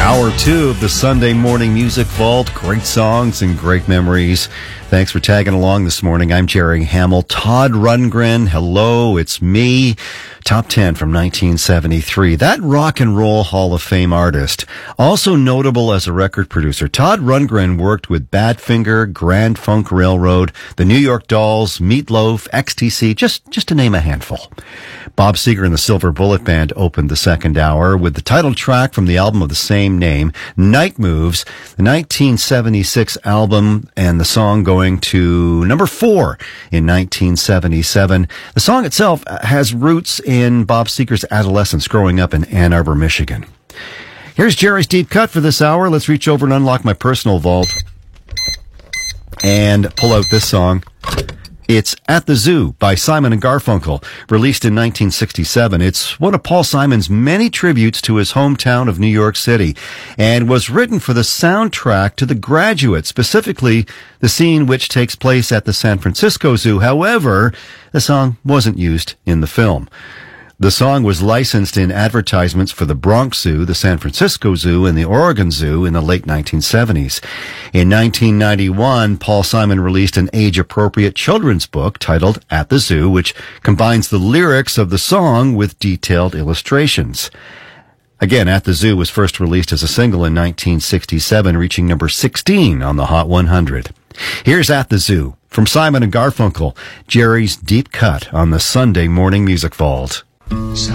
Hour two of the Sunday Morning Music Vault. Great songs and great memories. Thanks for tagging along this morning. I'm Jerry Hamill. Todd Rundgren, hello, it's me. Top 10 from 1973. That Rock and Roll Hall of Fame artist. Also notable as a record producer, Todd Rundgren worked with Badfinger, Grand Funk Railroad, the New York Dolls, Meatloaf, XTC, just to name a handful. Bob Seger and the Silver Bullet Band opened the second hour with the title track from the album of the same name, Night Moves, the 1976 album, and the song going to number 4 in 1977. The song itself has roots in Bob Seger's adolescence growing up in Ann Arbor, Michigan. Here's Jerry's Deep Cut for this hour. Let's reach over and unlock my personal vault and pull out this song. It's At the Zoo by Simon and Garfunkel, released in 1967. It's one of Paul Simon's many tributes to his hometown of New York City and was written for the soundtrack to The Graduate, specifically the scene which takes place at the San Francisco Zoo. However, the song wasn't used in the film. The song was licensed in advertisements for the Bronx Zoo, the San Francisco Zoo, and the Oregon Zoo in the late 1970s. In 1991, Paul Simon released an age-appropriate children's book titled At the Zoo, which combines the lyrics of the song with detailed illustrations. Again, At the Zoo was first released as a single in 1967, reaching number 16 on the Hot 100. Here's At the Zoo from Simon and Garfunkel, Jerry's Deep Cut on the Sunday Morning Music Vault. So